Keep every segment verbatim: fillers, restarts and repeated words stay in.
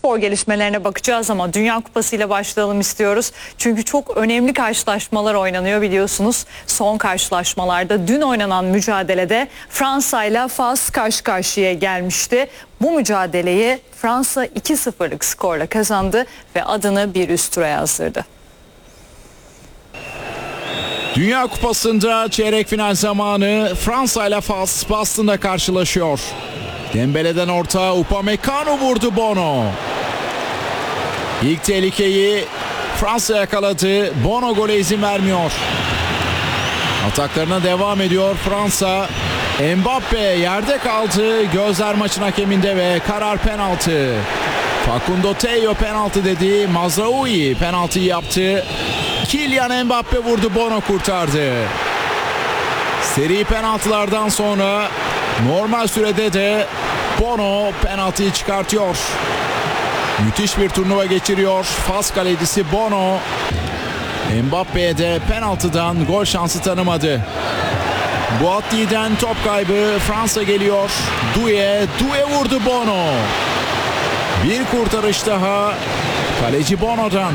spor gelişmelerine bakacağız ama Dünya Kupası ile başlayalım istiyoruz. Çünkü çok önemli karşılaşmalar oynanıyor biliyorsunuz. Son karşılaşmalarda dün oynanan mücadelede Fransa ile Fas karşı karşıya gelmişti. Bu mücadeleyi Fransa iki sıfırlık skorla kazandı ve adını bir üst tura yazdırdı. Dünya Kupası'nda çeyrek final zamanı Fransa ile Fas Boston'da karşılaşıyor. Dembele'den orta, Upamecano vurdu, Bono. İlk tehlikeyi Fransa yakaladı. Bono gole izin vermiyor. Ataklarına devam ediyor Fransa. Mbappe yerde kaldı. Gözler maçın hakeminde ve karar penaltı. Facundo Teo penaltı dedi. Mazraoui penaltıyı yaptı. Kylian Mbappe vurdu, Bono kurtardı. Seri penaltılardan sonra normal sürede de Bono penaltıyı çıkartıyor. Müthiş bir turnuva geçiriyor Fas kalecisi Bono. Mbappe'ye de penaltıdan gol şansı tanımadı. Boatly'den top kaybı, Fransa geliyor. Doué, Doué vurdu, Bono. Bir kurtarış daha kaleci Bono'dan.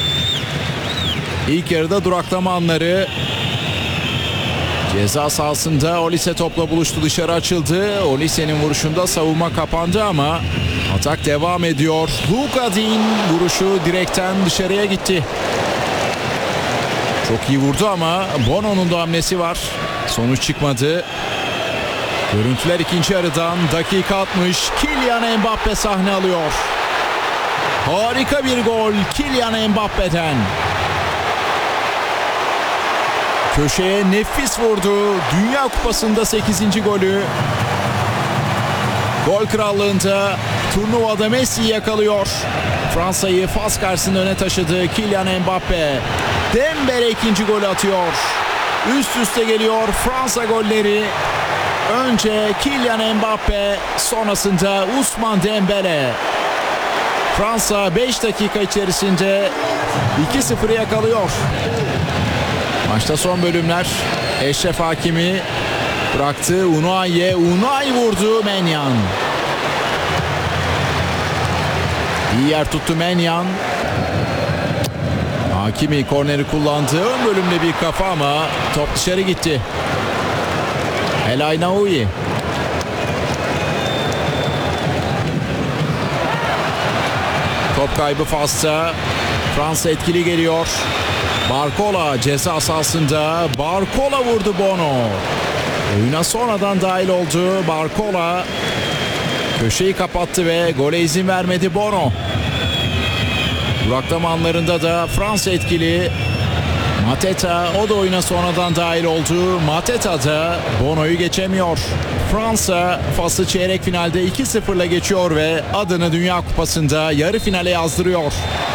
İlk yarıda duraklama anları. Ceza sahasında Olise topla buluştu, dışarı açıldı. Olise'nin vuruşunda savunma kapandı ama atak devam ediyor. Lukadin vuruşu direkten dışarıya gitti. Çok iyi vurdu ama Bono'nun da hamlesi var. Sonuç çıkmadı. Görüntüler ikinci yarıdan, dakika altmış. Kylian Mbappe sahne alıyor. Harika bir gol Kylian Mbappe'den. Köşeye nefis vurdu. Dünya Kupası'nda sekizinci golü. Gol krallığında turnuvada Messi'yi yakalıyor. Fransa'yı Fas karşısında öne taşıdı Kylian Mbappe. Dembele ikinci golü atıyor. Üst üste geliyor Fransa golleri. Önce Kylian Mbappe, sonrasında Ousmane Dembele. Fransa beş dakika içerisinde iki sıfırı yakalıyor. Maçta son bölümler. Eşref Hakimi bıraktı. Unai'ye. Unai vurdu. Maignan. İyi yer tuttu Maignan. Hakimi korneri kullandı. Ön bölümde bir kafa ama top dışarı gitti. El Aynaoui. Top kaybı Fas'ta. Fransa etkili geliyor. Barcola ceza sahasında. Barcola vurdu, Bono. Oyuna sonradan dahil oldu Barcola. Köşeyi kapattı ve gole izin vermedi Bono. Duraklama anlarında da Fransa etkili. Mateta, o da oyuna sonradan dahil oldu. Mateta da Bono'yu geçemiyor. Fransa Fas'ı çeyrek finalde iki sıfırla geçiyor ve adını Dünya Kupası'nda yarı finale yazdırıyor.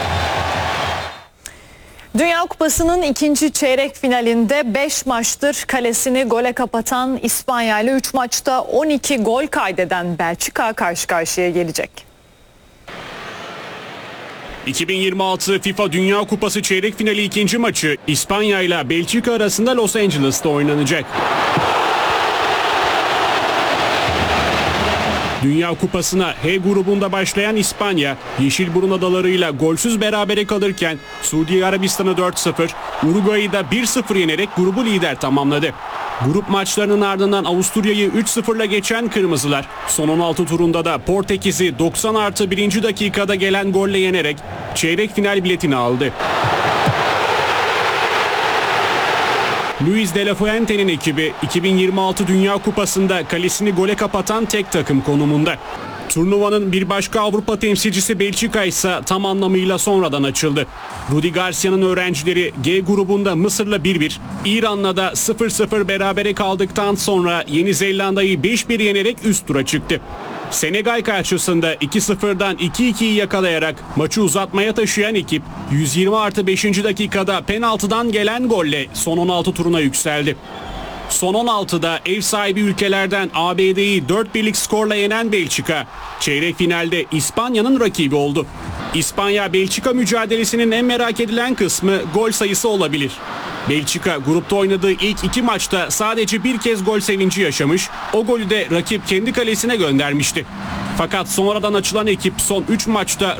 Dünya Kupası'nın ikinci çeyrek finalinde beş maçtır kalesini gole kapatan İspanya ile üç maçta on iki gol kaydeden Belçika karşı karşıya gelecek. iki bin yirmi altı FIFA Dünya Kupası çeyrek finali ikinci maçı İspanya ile Belçika arasında Los Angeles'ta oynanacak. Dünya Kupası'na H grubunda başlayan İspanya, Yeşilburun adalarıyla golsüz berabere kalırken Suudi Arabistan'ı dört sıfır, Uruguay'ı da bir sıfır yenerek grubu lider tamamladı. Grup maçlarının ardından Avusturya'yı üç sıfırla geçen Kırmızılar, son on altı turunda da Portekiz'i doksan artı birinci dakikada gelen golle yenerek çeyrek final biletini aldı. Luis de la Fuente'nin ekibi iki bin yirmi altı Dünya Kupası'nda kalesini gole kapatan tek takım konumunda. Turnuvanın bir başka Avrupa temsilcisi Belçika ise tam anlamıyla sonradan açıldı. Rudi Garcia'nın öğrencileri G grubunda Mısır'la bir bir, İran'la da sıfır sıfır berabere kaldıktan sonra Yeni Zelanda'yı beş bir yenerek üst tura çıktı. Senegal karşısında iki sıfırdan iki ikiyi yakalayarak maçı uzatmaya taşıyan ekip yüz yirmi artı beşinci dakikada penaltıdan gelen golle son on altı turuna yükseldi. Son on altıda ev sahibi ülkelerden A B D'yi dört birlik skorla yenen Belçika, çeyrek finalde İspanya'nın rakibi oldu. İspanya-Belçika mücadelesinin en merak edilen kısmı gol sayısı olabilir. Belçika grupta oynadığı ilk iki maçta sadece bir kez gol sevinci yaşamış, o golü de rakip kendi kalesine göndermişti. Fakat sonradan açılan ekip son üç maçta